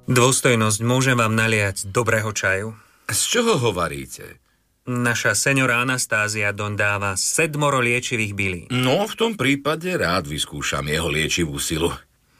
Dôstojnosť, môžem vám naliať dobrého čaju? Z čoho hovoríte? Naša seňora Anastázia dondáva 7 liečivých bylín. No, v tom prípade rád vyskúšam jeho liečivú silu.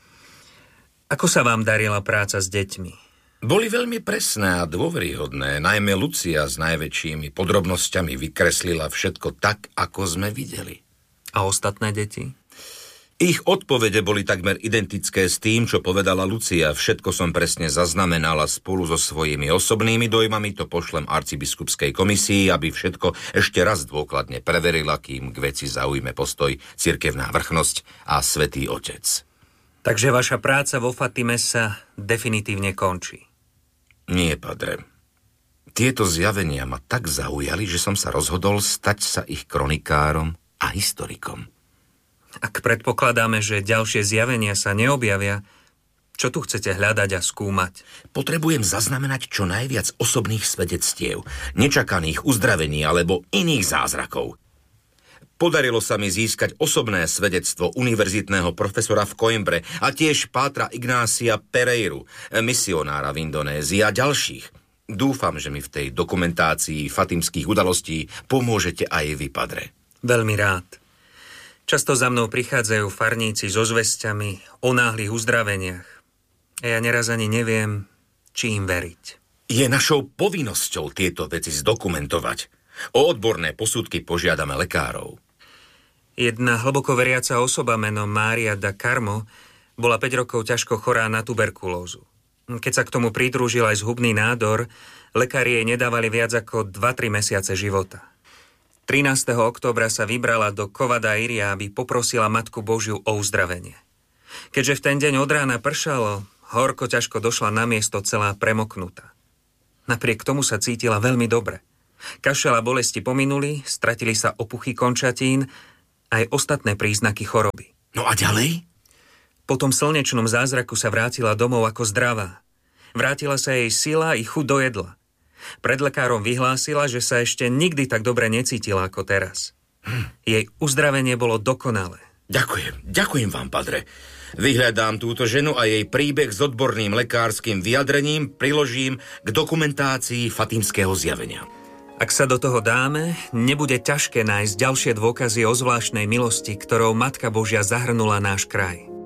Ako sa vám darila práca s deťmi? Boli veľmi presné a dôveryhodné, najmä Lucia s najväčšími podrobnosťami vykreslila všetko tak, ako sme videli. A ostatné deti? Ich odpovede boli takmer identické s tým, čo povedala Lucia. Všetko som presne zaznamenala spolu so svojimi osobnými dojmami, to pošlem arcibiskupskej komisii, aby všetko ešte raz dôkladne preverila, kým k veci zaujme postoj cirkevná vrchnosť a Svätý Otec. Takže vaša práca vo Fatime sa definitívne končí. Nie, padre. Tieto zjavenia ma tak zaujali, že som sa rozhodol stať sa ich kronikárom a historikom. Ak predpokladáme, že ďalšie zjavenia sa neobjavia, čo tu chcete hľadať a skúmať? Potrebujem zaznamenať čo najviac osobných svedectiev, nečakaných uzdravení alebo iných zázrakov. Podarilo sa mi získať osobné svedectvo univerzitného profesora v Coimbre a tiež pátra Ignácia Pereiru, misionára v Indonézii a ďalších. Dúfam, že mi v tej dokumentácii fatimských udalostí pomôžete aj vy, padre. Veľmi rád. Často za mnou prichádzajú farníci so zvesťami o náhlych uzdraveniach. A ja neraz ani neviem, či im veriť. Je našou povinnosťou tieto veci zdokumentovať. O odborné posudky požiadame lekárov. Jedna hlboko veriaca osoba menom Mária da Carmo bola 5 rokov ťažko chorá na tuberkulózu. Keď sa k tomu pridružil aj zhubný nádor, lekári jej nedávali viac ako 2-3 mesiace života. 13. októbra sa vybrala do Cova da Iria, aby poprosila Matku Božiu o uzdravenie. Keďže v ten deň od rána pršalo, horko ťažko došla na miesto celá premoknutá. Napriek tomu sa cítila veľmi dobre. Kašel a bolesti pominuli, stratili sa opuchy končatín, aj ostatné príznaky choroby. No a ďalej? Po tom slnečnom zázraku sa vrátila domov ako zdravá. Vrátila sa jej sila i chuť do jedla. Pred lekárom vyhlásila, že sa ešte nikdy tak dobre necítila ako teraz. Jej uzdravenie bolo dokonalé. Ďakujem vám, padre. Vyhľadám túto ženu a jej príbeh s odborným lekárskym vyjadrením priložím k dokumentácii fatimského zjavenia. Ak sa do toho dáme, nebude ťažké nájsť ďalšie dôkazy o zvláštnej milosti, ktorou Matka Božia zahrnula náš kraj.